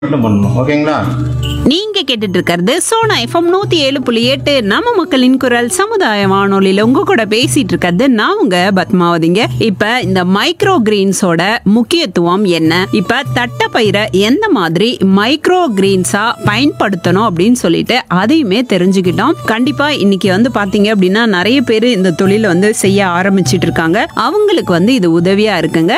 மட்டும் பண்ணணும். ஓகேங்களா? நீங்க கேட்டுட்டு இருக்கிறது சோனா எஃப்எம் 107.8 நம்ம மக்களின் குரல் சமுதாய வானொலியில உங்க கூட பேசிட்டு இருக்கிறது நான் உங்க பத்மாவதிங்க. இப்ப இந்த மைக்ரோ கிரீன்ஸோட முக்கியத்துவம் என்ன, இப்ப தட்டப்பயிரை எந்த மாதிரி மைக்ரோ கிரீன்ஸா பயன்படுத்தணும் அப்படின்னு சொல்லிட்டு அதையுமே தெரிஞ்சுக்கிட்டோம். கண்டிப்பா இன்னைக்கு பாத்தீங்க அப்படின்னா நிறைய பேர் இந்த தொழில செய்ய ஆரம்பிச்சிட்டு இருக்காங்க. அவங்களுக்கு இது உதவியா இருக்குங்க.